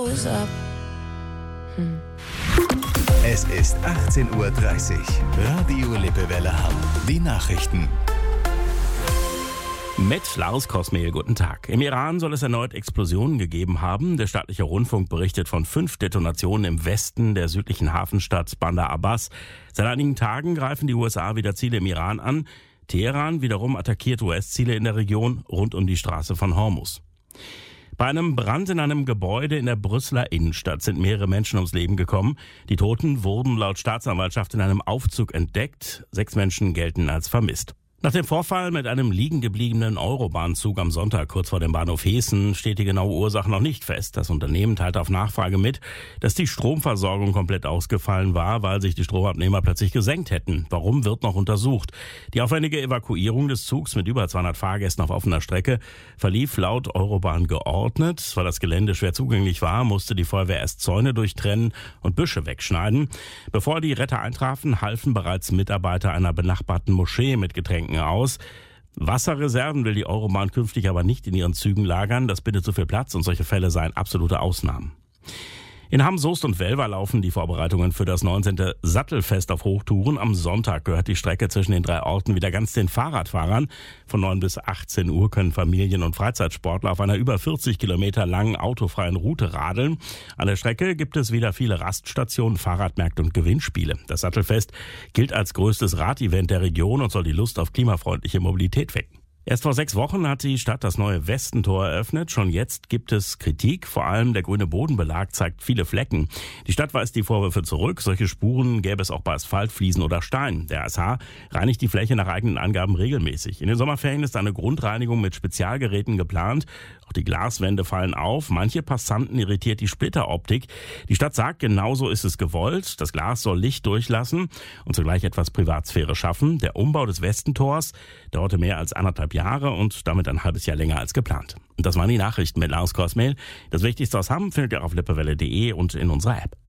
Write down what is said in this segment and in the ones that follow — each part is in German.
Es ist 18:30 Uhr. Radio Lippewelle Hamm. Die Nachrichten. Mit Lars Kosmehl, guten Tag. Im Iran soll es erneut Explosionen gegeben haben. Der staatliche Rundfunk berichtet von 5 Detonationen im Westen der südlichen Hafenstadt Bandar Abbas. Seit einigen Tagen greifen die USA wieder Ziele im Iran an. Teheran wiederum attackiert US-Ziele in der Region rund um die Straße von Hormuz. Bei einem Brand in einem Gebäude in der Brüsseler Innenstadt sind mehrere Menschen ums Leben gekommen. Die Toten wurden laut Staatsanwaltschaft in einem Aufzug entdeckt. 6 Menschen gelten als vermisst. Nach dem Vorfall mit einem liegen gebliebenen Eurobahnzug am Sonntag kurz vor dem Bahnhof Heeßen steht die genaue Ursache noch nicht fest. Das Unternehmen teilt auf Nachfrage mit, dass die Stromversorgung komplett ausgefallen war, weil sich die Stromabnehmer plötzlich gesenkt hätten. Warum, wird noch untersucht. Die aufwendige Evakuierung des Zugs mit über 200 Fahrgästen auf offener Strecke verlief laut Eurobahn geordnet. Weil das Gelände schwer zugänglich war, musste die Feuerwehr erst Zäune durchtrennen und Büsche wegschneiden. Bevor die Retter eintrafen, halfen bereits Mitarbeiter einer benachbarten Moschee mit Getränken aus. Wasserreserven will die Eurobahn künftig aber nicht in ihren Zügen lagern. Das bindet zu viel Platz und solche Fälle seien absolute Ausnahmen. In Hamm, Soest und Welver laufen die Vorbereitungen für das 19. Sattelfest auf Hochtouren. Am Sonntag gehört die Strecke zwischen den 3 Orten wieder ganz den Fahrradfahrern. Von 9 bis 18 Uhr können Familien- und Freizeitsportler auf einer über 40 Kilometer langen autofreien Route radeln. An der Strecke gibt es wieder viele Raststationen, Fahrradmärkte und Gewinnspiele. Das Sattelfest gilt als größtes Radevent der Region und soll die Lust auf klimafreundliche Mobilität wecken. Erst vor 6 Wochen hat die Stadt das neue Westentor eröffnet. Schon jetzt gibt es Kritik. Vor allem der grüne Bodenbelag zeigt viele Flecken. Die Stadt weist die Vorwürfe zurück. Solche Spuren gäbe es auch bei Asphalt, Fliesen oder Stein. Der ASH reinigt die Fläche nach eigenen Angaben regelmäßig. In den Sommerferien ist eine Grundreinigung mit Spezialgeräten geplant. Auch die Glaswände fallen auf. Manche Passanten irritiert die Splitteroptik. Die Stadt sagt, genauso ist es gewollt. Das Glas soll Licht durchlassen und zugleich etwas Privatsphäre schaffen. Der Umbau des Westentors dauerte mehr als 1,5 Jahre und damit ein halbes Jahr länger als geplant. Und das waren die Nachrichten mit Lars Kosmehl. Das Wichtigste aus Hamm findet ihr auf lippewelle.de und in unserer App.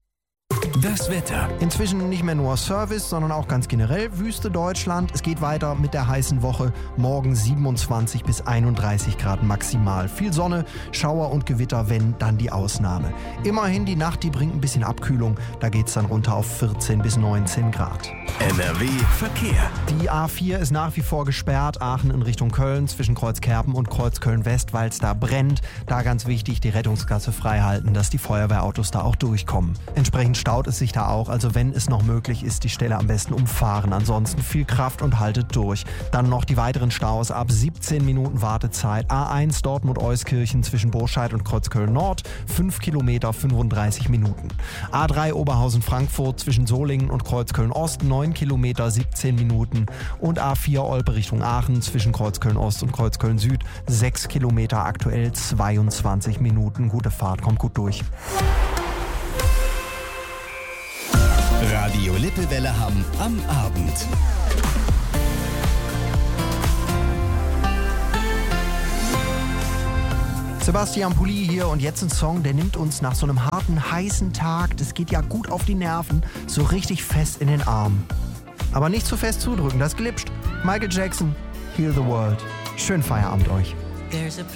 Das Wetter. Inzwischen nicht mehr nur Service, sondern auch ganz generell Wüste Deutschland. Es geht weiter mit der heißen Woche. Morgen 27 bis 31 Grad maximal. Viel Sonne, Schauer und Gewitter, wenn dann die Ausnahme. Immerhin die Nacht, die bringt ein bisschen Abkühlung. Da geht es dann runter auf 14 bis 19 Grad. NRW Verkehr. Die A4 ist nach wie vor gesperrt. Aachen in Richtung Köln zwischen Kreuzkerpen und Kreuzköln-West, weil es da brennt. Da ganz wichtig, die Rettungsgasse frei halten, dass die Feuerwehrautos da auch durchkommen. Entsprechend staut es sich da auch, also wenn es noch möglich ist, die Stelle am besten umfahren. Ansonsten viel Kraft und haltet durch. Dann noch die weiteren Staus ab 17 Minuten Wartezeit. A1 Dortmund-Euskirchen zwischen Burscheid und Kreuzköln-Nord, 5 Kilometer, 35 Minuten. A3 Oberhausen-Frankfurt zwischen Solingen und Kreuzköln-Ost, 9 Kilometer, 17 Minuten. Und A4 Olpe Richtung Aachen zwischen Kreuzköln-Ost und Kreuzköln-Süd, 6 Kilometer, aktuell 22 Minuten. Gute Fahrt, kommt gut durch. Radio Lippewelle Hamm am Abend. Sebastian Pulli hier und jetzt ein Song, der nimmt uns nach so einem harten, heißen Tag, das geht ja gut auf die Nerven, so richtig fest in den Arm. Aber nicht zu fest zudrücken, das glitscht. Michael Jackson, Heal the World. Schönen Feierabend euch.